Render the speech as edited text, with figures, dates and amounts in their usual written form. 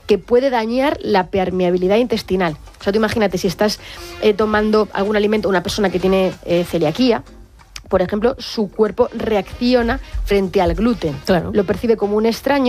que puede dañar la permeabilidad intestinal. O sea, tú imagínate, si estás tomando algún alimento, una persona que tiene celiaquía, por ejemplo, su cuerpo reacciona frente al gluten. Claro. Lo percibe como un extraño